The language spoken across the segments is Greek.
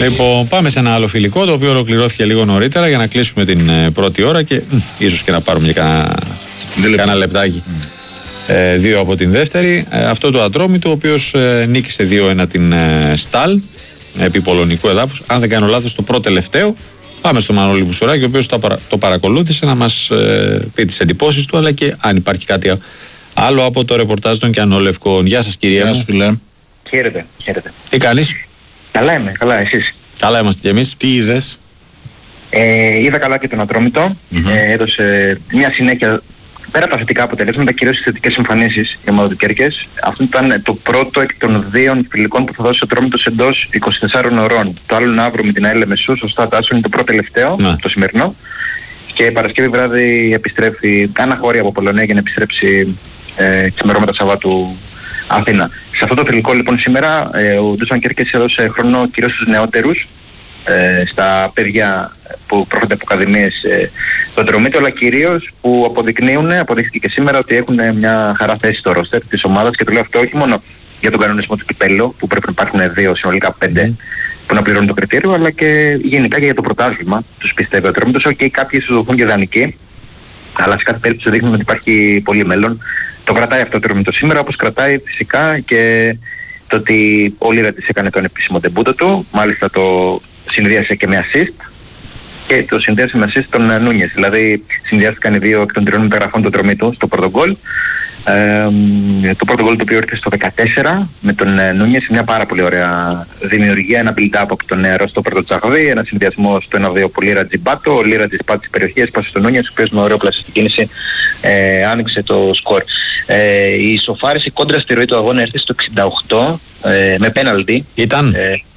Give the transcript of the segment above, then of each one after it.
Λοιπόν, πάμε σε ένα άλλο φιλικό, το οποίο ολοκληρώθηκε λίγο νωρίτερα για να κλείσουμε την πρώτη ώρα και ίσως και να πάρουμε και κανένα λεπτάκι. Δύο από την δεύτερη. Αυτό το Ατρόμητο, ο οποίος νίκησε 2-1 την Στάλ επί πολωνικού εδάφους. Αν δεν κάνω λάθος, το πρώτο τελευταίο. Πάμε στον Μανώλη Βουσουράκη, ο οποίος το παρακολούθησε, να μας πει τις εντυπώσεις του, αλλά και αν υπάρχει κάτι άλλο από το ρεπορτάζ των Κιανόλευκων. Γεια σας, κυρία μου. Φίλε. Χαίρετε. Τι κάνεις? Καλά είμαι, καλά, εσείς? Καλά είμαστε κι εμείς. Τι είδες? Είδα καλά και τον Ατρόμητο. Έδωσε μια συνέχεια πέρα από τα θετικά αποτελέσματα, κυρίως στις θετικές εμφανίσεις η ομάδα του Κέρκες. Αυτό ήταν το πρώτο εκ των 2 φιλικών που θα δώσει ο Ατρόμητος εντός 24 ωρών. Το άλλο είναι αύριο με την ΑΕΛ Μεσού, σωστά, Τάσο, είναι το πρώτο τελευταίο, το σημερινό. Και Παρασκευή βράδυ επιστρέφει, κάνα χώρια από Πολωνία για να επιστρέψει ξημερώματα Σαββάτου Αθήνα. Σε αυτό το φιλικό λοιπόν σήμερα ο Ντούσαν Κέρκες έδωσε χρόνο κυρίως στους νεότερους, στα παιδιά που προέρχονται από ακαδημίες του Ατρομήτου, αλλά κυρίως που αποδείχθηκε και σήμερα ότι έχουν μια χαρά θέση στο ρόστερ της ομάδας, και το λέω αυτό όχι μόνο για τον κανονισμό του κυπέλλου, που πρέπει να υπάρχουν 2 συνολικά 5 που να πληρώνουν το κριτήριο, αλλά και γενικά και για το πρωτάθλημα τους πιστεύει ο Ατρόμητος. Και κάποιοι σου δοθούν και δανεικοί, αλλά σε κάθε περίπτωση δείχνουν ότι υπάρχει πολύ μέλλον. Το κρατάει αυτό το Ατρόμητο σήμερα, όπως κρατάει φυσικά και το ότι ο Λίρατζης έκανε τον επίσημο ντεμπούτο του, μάλιστα το συνδύασε και με assist και το συνδύασε με assist τον Νούνιες. Δηλαδή συνδυάστηκαν οι 2 εκ των 3 μεταγραφών του Ατρομήτου στο πρώτο γκολ. Το πρώτο γκολ το οποίο ήρθε στο 14 με τον Νούνιες, μια πάρα πολύ ωραία δημιουργία, ένα build-up από τον νεαρό στο πρώτο Τσαχδί, ένα συνδυασμό στο 1-2 από Λίρατζι Μπάτο. Ο Λίρατζις πάτησε περιοχή, έσπασε στον Νούνιες, ο οποίος με ωραίο πλασί στην κίνηση άνοιξε το σκορ. Η ισοφάριση κόντρα στη ροή του αγώνα έρθει στο 68 με πέναλτι. Ήταν?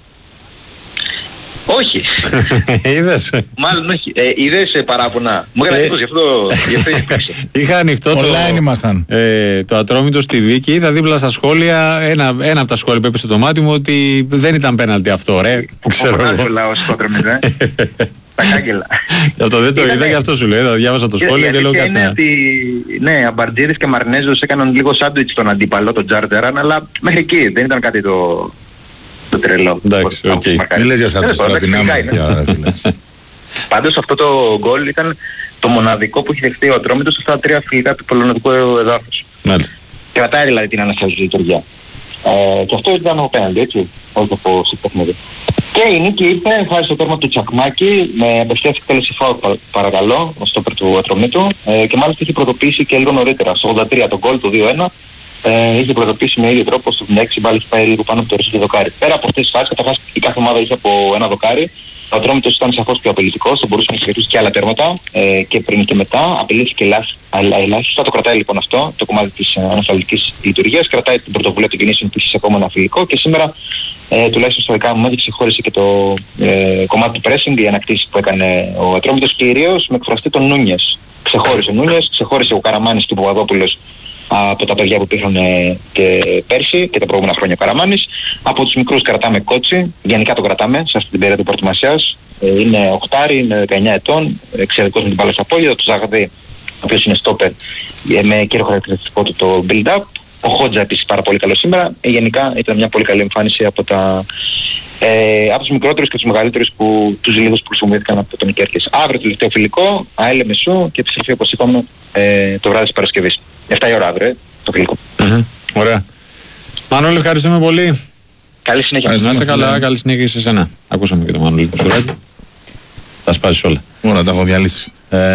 Όχι. Είδες? Μάλλον όχι. Είδες παράπονα? Μου έκανε εντύπωση, γι' αυτό υπήρξε. Είχα ανοιχτό το Ατρόμητο στη Βίκη. Είδα δίπλα στα σχόλια, ένα από τα σχόλια που έπεσε το μάτι μου, ότι δεν ήταν πέναλτι αυτό, ρε. Ξέρω εγώ. Τα κάγκελα. Αυτό δεν το είδα, γι' αυτό σου λέω. Διάβασα το σχόλιο και λέω κάτσε. Ναι, Αμπαρτζίδης και Μαρνέζος έκαναν λίγο σάντουιτς στον αντίπαλο, τον Τζάρτζεραν, αλλά μέχρι εκεί δεν ήταν κάτι το τρελό. Εντάξει, οκ. Δεν λες για σάντουιτς τώρα, πεινάμε. Πάντως αυτό το γκολ ήταν το μοναδικό που έχει δεχτεί ο Ατρόμητος στα 3 φιλικά του πολωνικού εδάφους. Μάλιστα. Κρατάει δηλαδή την ανασταλτική λειτουργία. Και αυτό ήταν ο πέναλτι, έτσι, όχι από παιχνίδι. Και η νίκη ήρθε χάρη στο τέρμα του Τσακμάκη με απευθείας εκτέλεση φάουλ, παρακαλώ, ο στόπερ του Ατρομήτου, και μάλιστα είχε προδοποιήσει και λίγο νωρίτερα, στο 83 το γκολ του 2-1. Είχε προδοποιήσει με ίδιο τρόπο στο 6 μπάλα έχει πάει λίγο πάνω από το ρίσο του δοκάρι. Πέρα από αυτές τις φάσεις, καταρχάς η κάθε ομάδα είχε από ένα δοκάρι. Ο Ατρόμητος ήταν σαφώς πιο απειλητικός, θα μπορούσε να συγκρατήσει και άλλα τέρματα και πριν και μετά. Απειλήθηκε ελάχιστα. Το κρατάει λοιπόν αυτό, το κομμάτι της ανασταλτικής λειτουργίας. Κρατάει την πρωτοβουλία των κινήσεων που είχε σε ακόμα ένα φιλικό και σήμερα τουλάχιστον στο δικά μου μάτια ξεχώρισε και το κομμάτι του pressing, η ανακτήση που έκανε ο Ατρόμητος, κυρίως με εκφραστή τον Νούνιες. Ξεχώρισε ο Νούνιες, ξεχώρισε ο Καραμάνης και ο Παπαδόπουλος από τα παιδιά που υπήρχαν και πέρσι και τα προηγούμενα χρόνια ο Καραμάνης. Από τους μικρούς κρατάμε Κότσι, γενικά το κρατάμε σε αυτή την περίοδο προετοιμασίας. Είναι οχτάρι, είναι 19 ετών, εξαιρετικός με την μπάλα στα πόδια. Το Ζαγδί, ο οποίος είναι στόπερ, με κύριο χαρακτηριστικό του το build-up. Ο Χότζα επίσης πάρα πολύ καλό σήμερα. Γενικά ήταν μια πολύ καλή εμφάνιση από τους μικρότερους και τους μεγαλύτερους, τους λίγους που χρησιμοποιήθηκαν από τον Κέρκες. Αύριο τελευταίο φιλικό, ΑΕΛ Μεσού, και επιστρέφει όπως είπαμε το βράδυ της Παρασκευής. 7 η ώρα αύριο το φιλικό. Ωραία. Μανώλη, ευχαριστούμε πολύ. Καλή συνέχεια. Να είσαι καλά, καλή συνέχεια και σε εσένα. Ακούσαμε και τον Μανώλη Βουσουράκη. Τα σπάσεις όλα. Όλα τα έχω διαλύσει.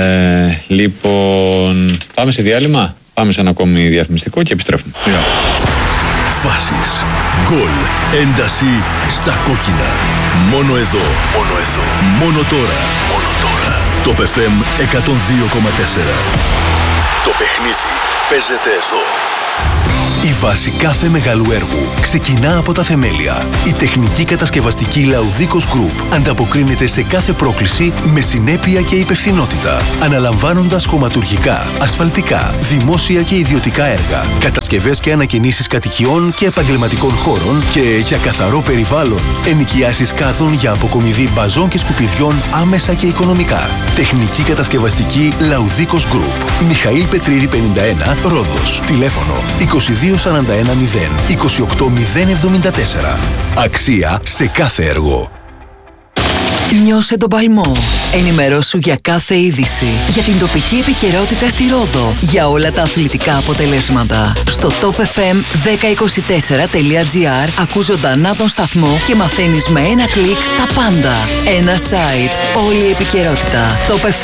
Λοιπόν, πάμε σε διάλειμμα. Πάμε σε ένα ακόμη διαφημιστικό και επιστρέφουμε. Φάσεις, γκολ, ένταση στα κόκκινα. Μόνο εδώ, μόνο εδώ, μόνο τώρα, μόνο τώρα. Το FM 102,4. Το παιχνίδι παίζεται εδώ. Η βάση κάθε μεγάλου έργου ξεκινά από τα θεμέλια. Η τεχνική κατασκευαστική Laudikos Group ανταποκρίνεται σε κάθε πρόκληση με συνέπεια και υπευθυνότητα, αναλαμβάνοντας χωματουργικά, ασφαλτικά, δημόσια και ιδιωτικά έργα, κατασκευές και ανακαινήσεις κατοικιών και επαγγελματικών χώρων και για καθαρό περιβάλλον, ενοικιάσεις κάδων για αποκομιδή μπαζών και σκουπιδιών άμεσα και οικονομικά. Τεχνική κατασκευαστική Laudikos Group. Μιχαήλ Πετρίδη 51, Ρόδος. Τηλέφωνο 2241 0 28074. Αξία σε κάθε έργο. Νιώσε τον παλμό. Ενημερώσου για κάθε είδηση. Για την τοπική επικαιρότητα στη Ρόδο. Για όλα τα αθλητικά αποτελέσματα. Στο topfm1024.gr ακούς ζωντανά τον σταθμό και μαθαίνεις με ένα κλικ τα πάντα. Ένα site. Όλη η επικαιρότητα.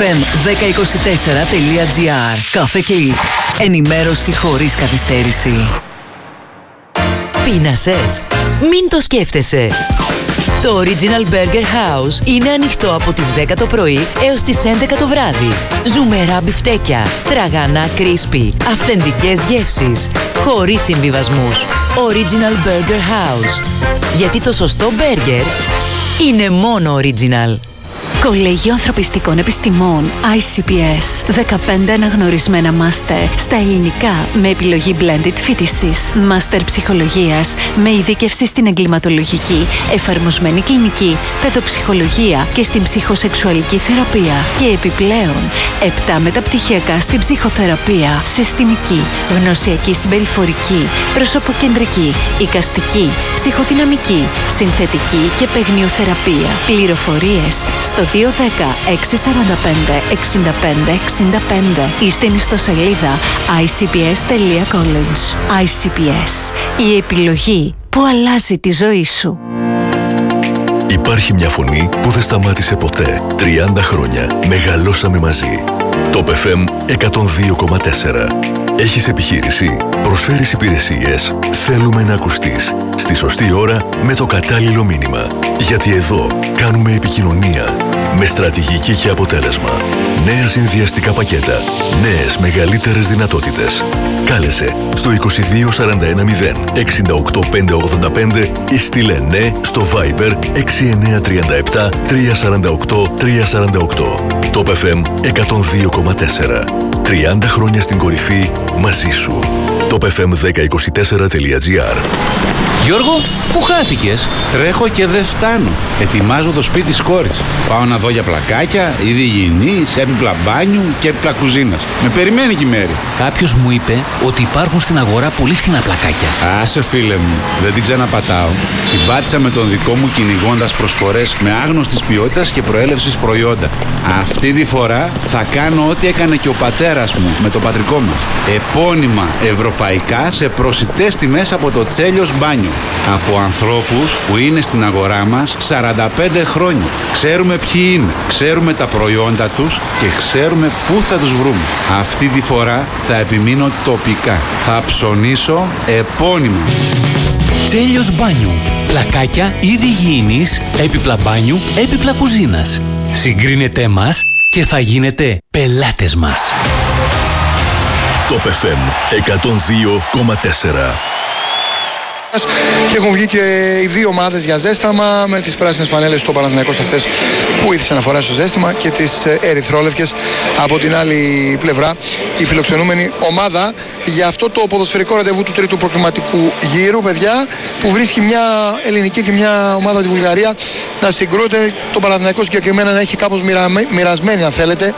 topfm1024.gr. Κάθε κλικ. Ενημέρωση χωρίς καθυστέρηση. Πείνασες? Μην το σκέφτεσαι. Το Original Burger House είναι ανοιχτό από τις 10 το πρωί έως τις 11 το βράδυ. Ζουμερά μπιφτέκια, τραγανά crispy, αυθεντικές γεύσεις, χωρίς συμβιβασμούς. Original Burger House. Γιατί το σωστό μπέργκερ είναι μόνο original. Κολέγιο Ανθρωπιστικών Επιστημών ICPS. 15 αναγνωρισμένα μάστερ στα ελληνικά με επιλογή blended φοιτησής. Μάστερ ψυχολογίας με ειδίκευση στην εγκληματολογική, εφαρμοσμένη κλινική, παιδοψυχολογία και στην ψυχοσεξουαλική θεραπεία. Και επιπλέον 7 μεταπτυχιακά στην ψυχοθεραπεία, συστημική, γνωσιακή συμπεριφορική, προσωποκεντρική, εικαστική, ψυχοδυναμική, συνθετική και παιγνιοθεραπεία. Πληροφορίες στο 210-645-65-65 ή στην ιστοσελίδα icps.college. ICPS. Η επιλογή που αλλάζει τη ζωή σου. Υπάρχει μια φωνή που δεν σταμάτησε ποτέ. 30 χρόνια μεγαλώσαμε μαζί. Top FM 102,4. Έχεις επιχείρηση, προσφέρεις υπηρεσίες, θέλουμε να ακουστείς. Στη σωστή ώρα με το κατάλληλο μήνυμα. Γιατί εδώ κάνουμε επικοινωνία με στρατηγική και αποτέλεσμα. Νέα συνδυαστικά πακέτα, νέες μεγαλύτερες δυνατότητες. Κάλεσε στο 22410 68585 ή στείλε ναι στο Viber 6937 348 348. Top FM 102,4. 30 χρόνια στην κορυφή μαζί σου. topfm1024.gr. Γιώργο, πού χάθηκες? Τρέχω και δεν φτάνω. Ετοιμάζω το σπίτι της κόρης. Πάω να δω για πλακάκια, είδη υγιεινής, έπιπλα μπάνιου και έπιπλα κουζίνας. Με περιμένει και η Μέρη. Κάποιος μου είπε ότι υπάρχουν στην αγορά πολύ φθηνά πλακάκια. Άσε φίλε μου, δεν την ξαναπατάω. Την πάτησα με τον δικό μου κυνηγώντας προσφορές με άγνωστης ποιότητας και προέλευσης προϊόντα. Αυτή τη φορά θα κάνω ό,τι έκανε και ο πατέρας μου με το πατρικό μας. Επώνυμα ευρωπαϊκά σε προσιτές τιμές από το Τσέλιος Μπάνιο. Από ανθρώπους που είναι στην αγορά μας 45 χρόνια. Ξέρουμε ποιοι είναι, ξέρουμε τα προϊόντα τους και ξέρουμε πού θα τους βρούμε. Αυτή τη φορά θα επιμείνω τοπικά. Θα ψωνίσω επώνυμα. Τσέλιος Μπάνιου. Πλακάκια, είδη υγιεινής, έπιπλα μπάνιου, έπιπλα κουζίνας. Συγκρίνετε μας και θα γίνετε πελάτες μας. Top FM 102,4. Και έχουν βγει και οι δύο ομάδες για ζέσταμα, με τις πράσινες φανέλες στο Παναθηναϊκός αυτές που ήθελε να φοράσει στο ζέστημα και τις ερυθρόλευκες από την άλλη πλευρά, η φιλοξενούμενη ομάδα για αυτό το ποδοσφαιρικό ραντεβού του τρίτου προκριματικού γύρου, παιδιά, που βρίσκει μια ελληνική και μια ομάδα τη Βουλγαρία να συγκρούεται, το Παναθηναϊκό συγκεκριμένα να έχει κάπως μοιρασμένη, αν θέλετε,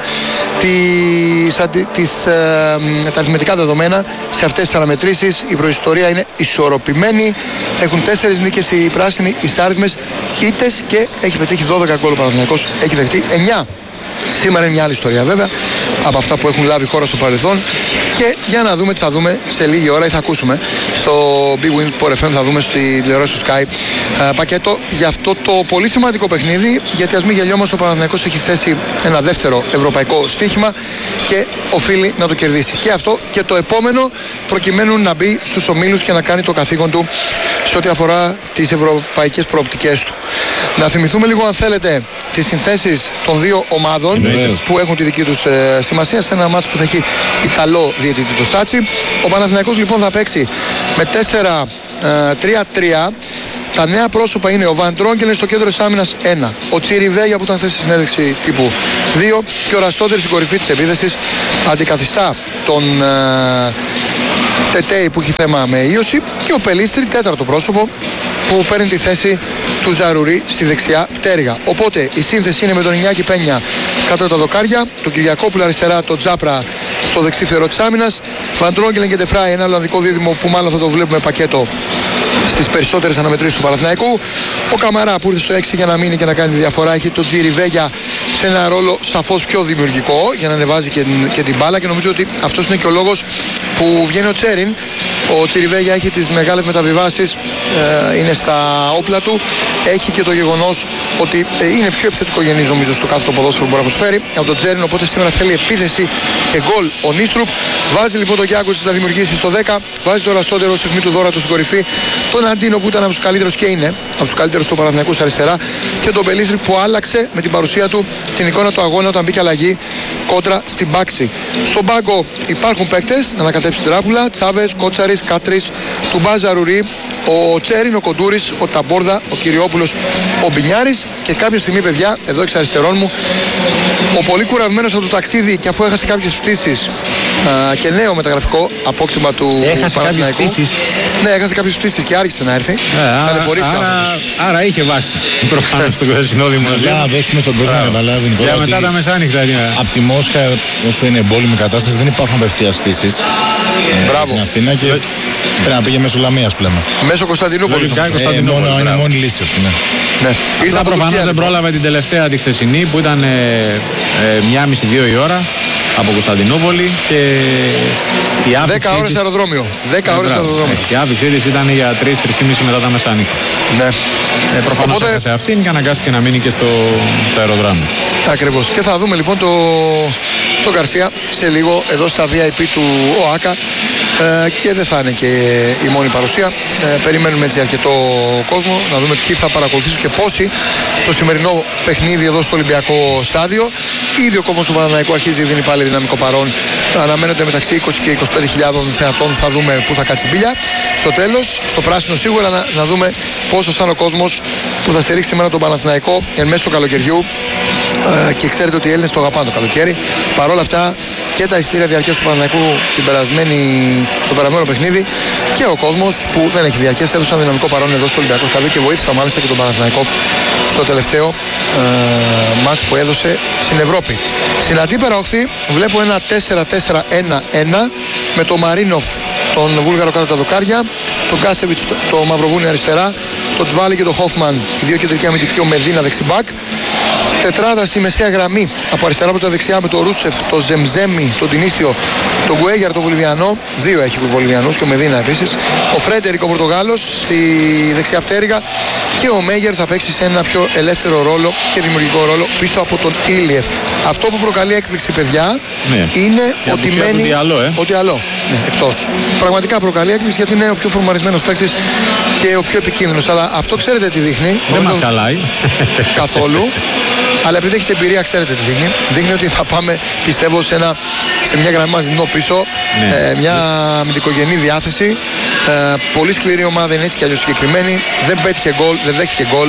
τα αριθμητικά δεδομένα σε αυτές τις αναμετρήσεις. Η προϊστορία είναι ισορροπημένη. Έχουν 4 νίκες οι πράσινοι, οι σάριθμες ήττες και έχει πετύχει 12 γκολ ο Παναθηναϊκός. Έχει δεχτεί 9. Σήμερα είναι μια άλλη ιστορία βέβαια από αυτά που έχουν λάβει χώρα στο παρελθόν. Και για να δούμε τι θα δούμε σε λίγη ώρα ή θα ακούσουμε στο Big Win Sport FM, θα δούμε στη τηλεόραση του Sky πακέτο για αυτό το πολύ σημαντικό παιχνίδι. Γιατί ας μην γελιόμαστε, ο Παναθηναϊκός έχει θέσει ένα δεύτερο ευρωπαϊκό στοίχημα και οφείλει να το κερδίσει. Και αυτό και το επόμενο, προκειμένου να μπει στους ομίλους και να κάνει το καθήκον του σε ό,τι αφορά τις ευρωπαϊκές προοπτικές του. Να θυμηθούμε λίγο, αν θέλετε, τις συνθέσεις των δύο ομάδων που έχουν τη δική τους σημασία σε ένα μάτς που θα έχει Ιταλό διαιτητή το Σάτσι. Ο Παναθηναϊκός λοιπόν θα παίξει με 4-3-3. Τα νέα πρόσωπα είναι ο Βαν Τρόγκελεν στο κέντρο της άμυνας 1, ο Τσιριβέγια που ήταν χθες στη συνέντευξη τύπου 2 και ο Ραστότερης στην κορυφή της επίθεσης αντικαθιστά τον Τετέι που έχει θέμα με ίωση και ο Πελίστρη, τέταρτο πρόσωπο, που παίρνει τη θέση του Ζαρουρί στη δεξιά πτέρυγα. Οπότε η σύνθεση είναι με τον Ινιάκη Πένια κάτω τα δοκάρια, τον Κυριακόπουλο αριστερά, τον Τζάπρα στο δεξί φτερό της άμυνας, Βαν Τρόγκελεν και Ντεφράι, ένα ολλανδικό δίδυμο που μάλλον θα το βλέπουμε πακέτο στις περισσότερες αναμετρήσεις του Παναθηναϊκού. Ο Καμαρά που ήρθε στο 6 για να μείνει και να κάνει τη διαφορά. Έχει τον Τζιριβέγια σε ένα ρόλο σαφώς πιο δημιουργικό για να ανεβάζει και την μπάλα, και νομίζω ότι αυτός είναι και ο λόγος που βγαίνει ο Τσέριν. Ο Τσιριβέγια έχει τις μεγάλες μεταβιβάσεις, είναι στα όπλα του. Έχει και το γεγονός ότι είναι πιο επιθετικογενής νομίζω στο κάθε το ποδόσφαιρο που μπορεί να προσφέρει από τον Τσέριν, οπότε σήμερα θέλει επίθεση και γκολ ο Νίστρουπ. Βάζει λοιπόν τον Γιάνκοβιτς να δημιουργήσει στο 10, βάζει το Ραστότερο ως αιχμή του δώρα του στην κορυφή, τον Αντίνο που ήταν από τους καλύτερους και είναι από τους καλύτερους του Παναθηναϊκού αριστερά, και τον Μπελίστρη που άλλαξε με την παρουσία του την εικόνα του αγώνα όταν μπήκε αλλαγή κόντρα στην Πάξη. Στον πάγκο υπάρχουν παίκτες να ανακατέψει την τράπουλα: Τσάβες, Κότσαρης, Κάτρης, Τουμπάζα, Ρουρί, ο Τσέριν, ο Κοντούρης, ο Ταμπόρδα, ο Κυριόπουλος, ο Μπινιάρης, και κάποια στιγμή, παιδιά, εδώ εξ αριστερών μου, ο πολύ κουραβημένος από το ταξίδι και αφού έχασε κάποιες πτήσεις και νέο μεταγραφικό απόκτημα του Παναθηναϊκού. Ναι, έχασε κάποιες πτήσεις και άρχισε να έρθει. Άρα είχε βάση προφανώς στο χθεσινό δημοσίο. Να δώσουμε στον κόσμο να καταλάβει, Νικόλα, για μετά τα μεσάνυχτα. Από τη Μόσχα, όσο είναι εμπόλεμη κατάσταση, δεν υπάρχουν απευθείας πτήσεις. Μπράβο. Στην Αθήνα και πρέπει να πήγε μέσω Λαμίας πλέον. Μέσω Κωνσταντινούπολη. Είναι μόνη λύση αυτή, ναι. Απλά προφανώς δεν πρόλαβε την τελευταία τη χθεσινή που ήταν 1,5-2 η ώρα από Κωνσταντινούπολη, και η άφηξη 10 ώρες αεροδρόμιο. 10 ώρες αεροδρόμιο. Η άφηξή της ήταν για 3-3,5 μετά τα μεσάνυχτα. Ναι. Προφανώς έχασε αυτήν και αναγκάστηκε να μείνει και στο αεροδρόμιο. Ακριβώς. Και θα δούμε λοιπόν το Γκαρσία σε λίγο εδώ στα VIP του ΟΑΚΑ, και δεν θα είναι και η μόνη παρουσία. Περιμένουμε έτσι αρκετό κόσμο να δούμε ποιοι θα παρακολουθήσουν και πόσοι το σημερινό παιχνίδι εδώ στο Ολυμπιακό Στάδιο. Ήδη ο κόσμος του Παναθηναϊκού αρχίζει, δίνει πάλι δυναμικό παρόν. Αναμένονται μεταξύ 20 και 25.000 θεατών. Θα δούμε πού θα κάτσει μπίλια. Στο τέλος, στο πράσινο σίγουρα να δούμε πόσο θα είναι ο κόσμος που θα στηρίξει σήμερα τον Παναθηναϊκό εν μέσω καλοκαιριού. Και ξέρετε ότι οι Έλληνες το αγαπάνε το καλοκαίρι. Παρ' όλα αυτά και τα εισιτήρια διαρκείας του Παναθηναϊκού στο περασμένο παιχνίδι και ο κόσμος που δεν έχει διαρκές έδωσαν δυναμικό παρόν εδώ στο Ολυμπιακό Στάδιο και βοήθησαν μάλιστα και τον Παναθηναϊκό στο τελευταίο μάτς που έδωσε στην Ευρώπη. Στην αντίπερα όχθη βλέπω ένα 4-4-1-1 με τον Μαρίνοφ, τον Βούλγαρο κάτω τα δοκάρια, τον Κάσεβιτς το Μαυροβούνι αριστερά, τον Τβάλη και τον Χόφμαν, οι δύο κεντρικοί αμυντικοί, ο Μεδίνα δεξιμπάκ. Τετράδα στη μεσαία γραμμή από αριστερά προς τα δεξιά με τον Ρούσεφ, τον Ζεμζέμι, τον Τινίσιο, τον Γκουέγιαρ, τον Βολιβιανό. Δύο έχει Βολιβιανούς και ο Μεδίνα επίσης. Ο Φρέντερικ ο Πορτογάλος στη δεξιά πτέρυγα και ο Μέγερ θα παίξει σε ένα πιο ελεύθερο ρόλο και δημιουργικό ρόλο πίσω από τον Ήλιεφ. Αυτό που προκαλεί έκπληξη, παιδιά, είναι ότι μένει ο Διαλό. Εκτός. Πραγματικά προκαλεί έκπληξη γιατί είναι ο πιο φορμαρισμένος παίκτης και ο πιο επικίνδυνος. Αλλά αυτό ξέρετε τι δείχνει. Δεν μας καλάει καθόλου. Αλλά επειδή έχετε εμπειρία, ξέρετε τι δείχνει. Δείχνει ότι θα πάμε, πιστεύω, σε μια γραμμή μας δινό πίσω. Μια αμυντικογενή διάθεση. Πολύ σκληρή ομάδα, είναι έτσι κι αλλιώς συγκεκριμένη. Δεν πέτυχε γκολ, δεν δέχτηκε γκολ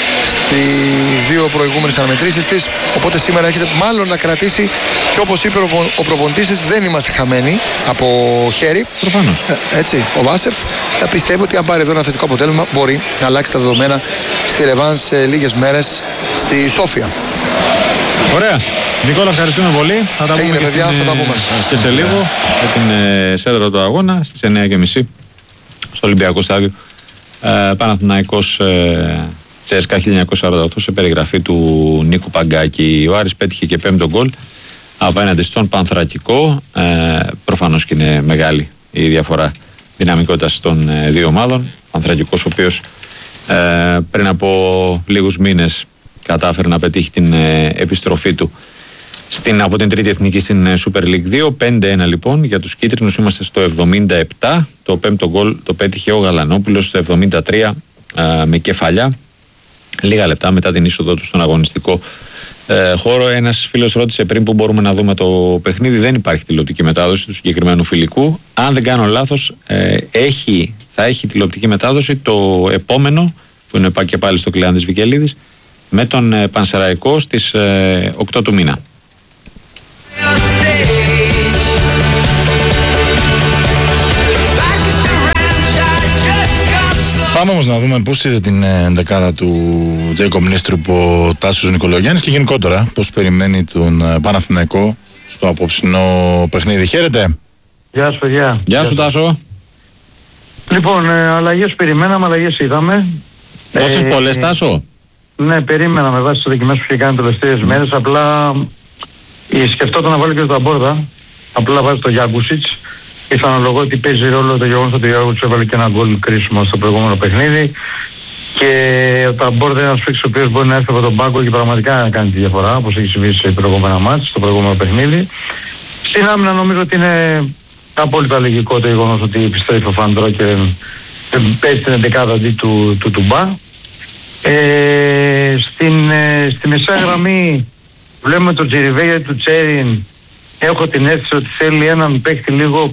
στις δύο προηγούμενες αναμετρήσεις της. Οπότε σήμερα έρχεται μάλλον να κρατήσει και όπως είπε ο προπονητής της, δεν είμαστε χαμένοι από χέρι. Προφανώς. Έτσι, ο Βάσεφ πιστεύω ότι αν πάρει εδώ ένα θετικό αποτέλεσμα μπορεί να αλλάξει τα δεδομένα στη Ρεβάν σε λίγες μέρες στη Σόφια. Ωραία. Νικόλα, ευχαριστούμε πολύ. Θα τα πούμε, παιδιά, και σε λίγο με την σέντρα του αγώνα στις 9:30 στο Ολυμπιακό Στάδιο. Παναθηναϊκός CSKA 1948 σε περιγραφή του Νίκου Παγκάκη. Ο Άρης πέτυχε και 5ο γκολ απέναντι στον Πανθρακικό. Προφανώς και είναι μεγάλη η διαφορά δυναμικότητας των δύο ομάδων. Πανθρακικός, ο οποίος πριν από λίγους μήνες κατάφερε να πετύχει την επιστροφή του από την τρίτη εθνική στην Super League 2. 5-1 λοιπόν για τους κίτρινους. Είμαστε στο 77. Το 5ο γκολ το πέτυχε ο Γαλανόπουλος στο 73 με κεφαλιά. Λίγα λεπτά μετά την είσοδό του στον αγωνιστικό χώρο. Ένας φίλος ρώτησε πριν που μπορούμε να δούμε το παιχνίδι. Δεν υπάρχει τηλεοπτική μετάδοση του συγκεκριμένου φιλικού. Αν δεν κάνω λάθος, θα έχει τηλεοπτική μετάδοση το επόμενο, που είναι και πάλι στο Κλεάνδης Βικελίδης, με τον Πανσεραϊκό στις 8 του μήνα. Πάμε όμως να δούμε πώς είδε την δεκάδα του Τζέικομ Νίστρουπ ο Τάσος Νικολογιάννης και γενικότερα πώς περιμένει τον Παναθηναϊκό στο απόψινό παιχνίδι. Χαίρετε. Γεια σου, παιδιά. Γεια σου, Τάσο. Λοιπόν, αλλαγές περιμέναμε, αλλαγές είδαμε. Πόσες πολλές, Τάσο? Ναι, περίμενα με βάση τις δοκιμές που είχε κάνει τελευταίες μέρες. Απλά σκεφτόταν να βάλει και τον Μπόρδα. Απλά βάζει το Γιάκουσιτς. Πιθανολογώ ότι παίζει ρόλο το γεγονός ότι ο Γιάκουσιτς έβαλε και ένα γκολ κρίσιμο στο προηγούμενο παιχνίδι. Και ο Ταμπόρδα είναι ένας παίκτης ο οποίος μπορεί να έρθει από τον πάγκο και πραγματικά να κάνει τη διαφορά, όπως έχει συμβεί σε προηγούμενα μάτς, στο προηγούμενο παιχνίδι. Στην άμυνα νομίζω ότι είναι απόλυτα λογικό το γεγονός ότι επιστρέφει ο Φαντρό και παίζει την 11η αντί του Τουμπά. Στη μεσαία γραμμή βλέπουμε τον Τζιριβέγια του Τσέριν. Έχω την αίσθηση ότι θέλει έναν παίκτη λίγο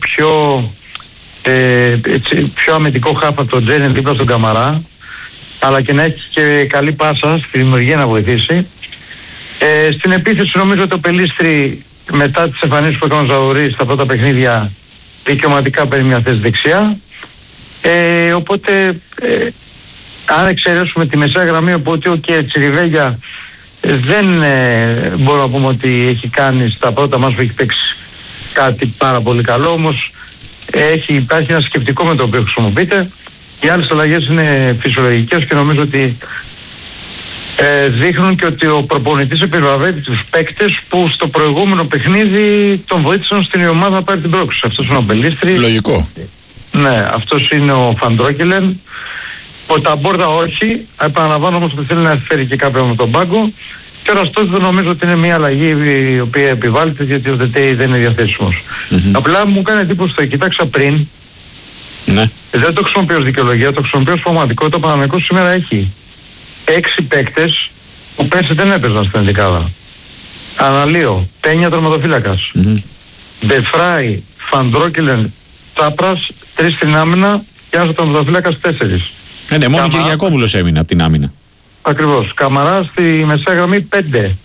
πιο αμυντικό χάφ από τον Τζέριν δίπλα στον Καμαρά, αλλά και να έχει και καλή πάσα στη δημιουργία να βοηθήσει. Στην επίθεση νομίζω ότι ο Πελίστρη μετά τις εμφανίσεις που έκανε ο Ζαουρής στα πρώτα παιχνίδια δικαιωματικά παίρνει μια θέση δεξιά. Οπότε αν εξαιρέσουμε τη μεσαία γραμμή, οπότε ο Τσιριβέγια δεν μπορούμε να πούμε ότι έχει κάνει στα πρώτα μας που έχει παίξει κάτι πάρα πολύ καλό, όμως υπάρχει ένα σκεπτικό με το οποίο χρησιμοποιείται. Οι άλλες αλλαγές είναι φυσιολογικές και νομίζω ότι δείχνουν και ότι ο προπονητής επιβραβεύει τους παίκτες που στο προηγούμενο παιχνίδι τον βοήθησαν στην ομάδα να πάρει την πρόκληση. Αυτός είναι ο Μπελίστρη. Λογικό. Ναι, αυτός είναι ο Φαντρόκελεν. Ο Ταμπόρδα όχι. Επαναλαμβάνω όμως ότι θέλει να φέρει και κάποιον με τον πάγκο. Και ο Ραστός δεν νομίζω ότι είναι μια αλλαγή η οποία επιβάλλεται, γιατί ο ΔΕΤΕΙ δεν είναι διαθέσιμος. Απλά μου κάνει εντύπωση, το κοιτάξα πριν. Ναι. Δεν το χρησιμοποιώ ως δικαιολογία, το χρησιμοποιώ ως πραγματικότητα. Ο Παναθηναϊκός σήμερα έχει 6 παίκτες που πέρσι δεν έπαιζαν στην ενδεκάδα. Αναλύω, Πένια τερματοφύλακας. Μπεφράι, Φαντρόκελεν, Τσάπρας, 3 στην άμυνα και ένας τερματοφύλακας 4. Ναι, μόνο ο Κυριακόπουλος έμεινε από την άμυνα. Ακριβώς. Καμαρά στη μεσαία γραμμή 5.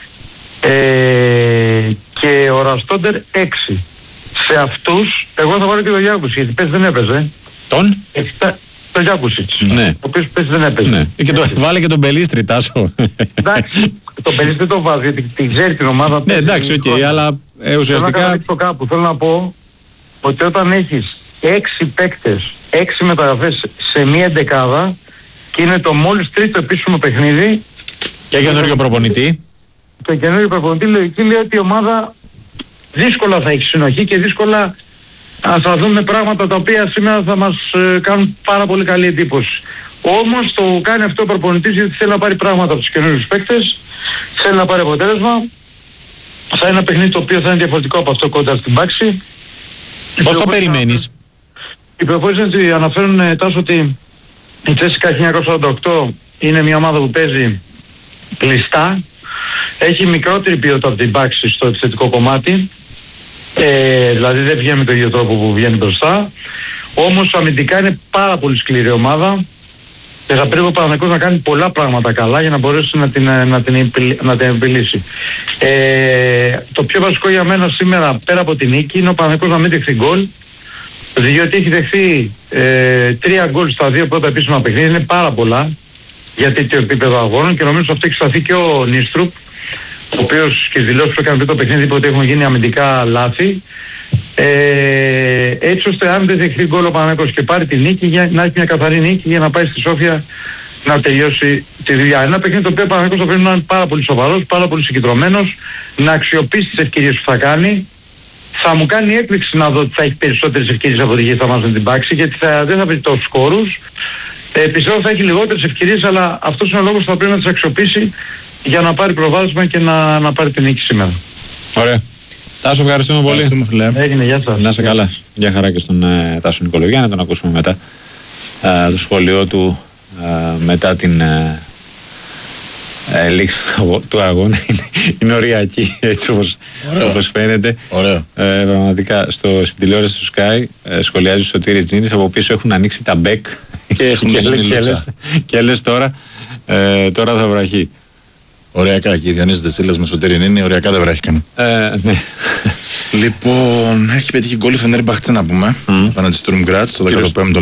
Και ο Ραστόντερ 6. Σε αυτούς, εγώ θα βάλω και τον Γιάκουσιτς, γιατί πες δεν έπαιζε. Τον? Τον Γιάκουσιτς. Ναι. Ο οποίος πες δεν έπαιζε. Ναι. Και βάλε και τον Πελίστρη, Τάσο. Εντάξει, τον Πελίστρη το βάζει, γιατί την ξέρει την ομάδα. Ναι, εντάξει, οκ, αλλά ουσιαστικά... Θέλω να πω ότι όταν έχεις 6 παίκτες, 6 μεταγραφές σε μία εντεκάδα και είναι το μόλις τρίτο επίσημο παιχνίδι. Και καινούριο προπονητή. Το καινούριο προπονητή λογική λέει ότι η ομάδα δύσκολα θα έχει συνοχή και δύσκολα θα δούμε πράγματα τα οποία σήμερα θα μας κάνουν πάρα πολύ καλή εντύπωση. Όμως το κάνει αυτό ο προπονητής γιατί θέλει να πάρει πράγματα από τους καινούριους παίκτες, θέλει να πάρει αποτέλεσμα. Θα είναι ένα παιχνίδι το οποίο θα είναι διαφορετικό από αυτό κοντά στην πάξη. Πώς το περιμένεις? Οι πληροφορίες αναφέρουν τόσο ότι η Τσέσικα 1948 είναι μια ομάδα που παίζει κλειστά. Έχει μικρότερη ποιότητα από την πάξη στο επιθετικό κομμάτι. Δηλαδή δεν βγαίνει με τον ίδιο τρόπο που βγαίνει μπροστά. Όμως αμυντικά είναι πάρα πολύ σκληρή ομάδα και θα πρέπει ο Παναθηναϊκός να κάνει πολλά πράγματα καλά για να μπορέσει να την επιλύσει. Το πιο βασικό για μένα σήμερα πέρα από την νίκη είναι ο Παναθηναϊκός να μην δεχθεί γκολ, διότι έχει δεχθεί 3 γκολ στα 2 πρώτα επίσημα παιχνίδια. Είναι πάρα πολλά για τέτοιο επίπεδο αγώνων και νομίζω ότι αυτό έχει σταθεί και ο Νίστρουπ, ο οποίος και στις δηλώσεις που έκανε πριν το παιχνίδι είπε ότι έχουν γίνει αμυντικά λάθη. Έτσι ώστε αν δεν δεχθεί γκολ ο Παναθηναϊκός και πάρει τη νίκη, να έχει μια καθαρή νίκη για να πάει στη Σόφια να τελειώσει τη δουλειά. Ένα παιχνίδι το οποίο ο Παναθηναϊκός θα πρέπει να είναι πάρα πολύ σοβαρός, πάρα πολύ συγκεντρωμένος, να αξιοποιήσει τις ευκαιρίες που θα κάνει. Θα μου κάνει έκπληξη να δω ότι θα έχει περισσότερες ευκαιρίες από τη θα μας την πάξη, γιατί δεν θα βρει τόσους σκόρους. Πιστεύω θα έχει λιγότερες ευκαιρίες, αλλά αυτός είναι ο λόγος που θα πρέπει να τις αξιοποιήσει για να πάρει προβάδισμα και να πάρει την νίκη σήμερα. Ωραία. Τάσο, ευχαριστούμε πολύ. Έγινε, γεια σας. Να είσαι καλά. Γεια χαρά και στον Τάσο Νικολογιάννη, να τον ακούσουμε μετά το σχόλιο του μετά την λήξη του αγώνα. Είναι οριακή, έτσι όπως φαίνεται. Πραγματικά στην τηλεόραση του Sky σχολιάζει ο Σωτήρης Τζίνης, από πίσω έχουν ανοίξει τα μπέκ και λες τώρα θα βραχεί. Ωριακά και η Διονύσης Δεσίλας με Σωτήρη είναι, ωριακά δεν βράχηκαν. Ναι. Λοιπόν, έχει πετύχει γκολ η Φενέρμπαχτσε να πούμε, απέναντι στο Στουρμ Γκράτς, στο 15ο